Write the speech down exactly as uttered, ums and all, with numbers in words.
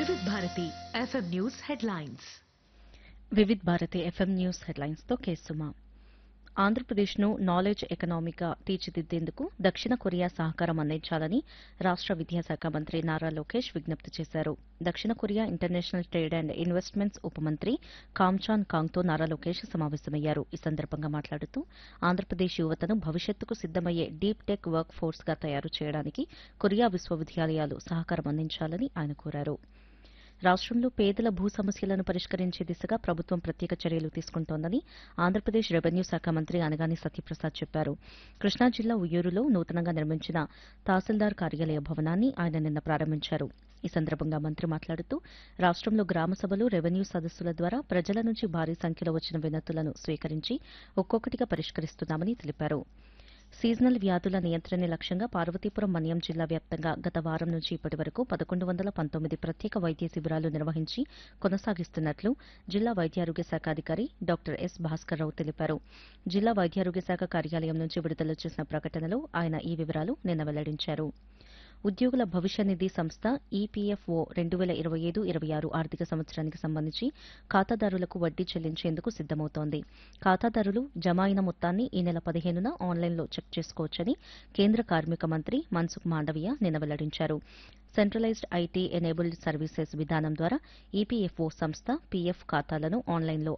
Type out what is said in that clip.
వివిధ Bharati FM news headlines. Vividh Bharati FM news headlines తో కేసుమా. ఆంధ్రప్రదేశ్ను నాలెడ్జ్ ఎకనామీగా తీర్చిదిద్దేందుకు దక్షిణ కొరియా సహకారం అందించాలని రాష్ట విద్యాశాఖ మంత్రి నారా లోకేష్ విజ్ఞప్తి చేశారు. దక్షిణ Korea international trade and investments ఉప మంత్రి కామ్చాన్ కాంగ్తో నారా లోకేష్ సమావేశమయ్యారు. ఈ సందర్భంగా మాట్లాడుతూ ఆంధ్రప్రదేశ్ యువతను భవిష్యత్తుకు సిద్దమయ్యే డీప్ టెక్ వర్క్ ఫోర్స్ గా తయారు చేయడానికి కొరియా విశ్వవిద్యాలయాలు సహకారం అందించాలని ఆయన కోరారు. రాష్టంలో పేదల భూ సమస్యలను పరిష్కరించే దిశగా ప్రభుత్వం ప్రత్యేక చర్యలు తీసుకుంటోందని ఆంధ్రప్రదేశ్ రెవెన్యూ శాఖ మంత్రి అనగాని సత్యప్రసాద్ చెప్పారు. కృష్ణా జిల్లా ఉయ్యూరులో నూతనంగా నిర్మించిన తహసీల్దార్ కార్యాలయ భవనాన్ని ఆయన నిన్న ప్రారంభించారు. ఈ సందర్భంగా మంత్రి మాట్లాడుతూ రాష్టంలో గ్రామ సభలు, రెవెన్యూ సదస్సుల ద్వారా ప్రజల నుంచి భారీ సంఖ్యలో వచ్చిన వినతులను స్వీకరించి ఒక్కొక్కటిగా పరిష్కరిస్తున్నామని తెలిపారు. సీజనల్ వ్యాధుల నియంత్రణే లక్ష్యంగా పార్వతీపురం మన్యం జిల్లా వ్యాప్తంగా గత వారం నుంచి ఇప్పటి వరకు పదకొండు వందల పంతొమ్మిది ప్రత్యేక వైద్య శిబిరాలు నిర్వహించి కొనసాగిస్తున్నట్లు జిల్లా వైద్యారోగ్య శాఖ అధికారి డాక్టర్ ఎస్ భాస్కర్రావు తెలిపారు. జిల్లా వైద్యారోగ్య శాఖ కార్యాలయం నుంచి విడుదల చేసిన ప్రకటనలో ఆయన ఈ వివరాలు నిన్న వెల్లడించారు. ఉద్యోగుల భవిష్య నిధి సంస్థ ఈపీఎఫ్ఓ రెండు వేల ఇరవై ఐదు ఇరవై ఆరు ఆర్థిక సంవత్సరానికి సంబంధించి ఖాతాదారులకు వడ్డీ చెల్లించేందుకు సిద్దమవుతోంది. ఖాతాదారులు జమ అయిన మొత్తాన్ని ఈ నెల పదిహేనున ఆన్లైన్లో చెక్ చేసుకోవచ్చని కేంద్ర కార్మిక మంత్రి మన్సుఖ్ మాండవీయ నిన్న వెల్లడించారు. సెంట్రలైజ్డ్ ఐటీ ఎనేబుల్డ్ సర్వీసెస్ విధానం ద్వారా ఈపీఎఫ్ఓ సంస్థ పీఎఫ్ ఖాతాలను ఆన్లైన్లో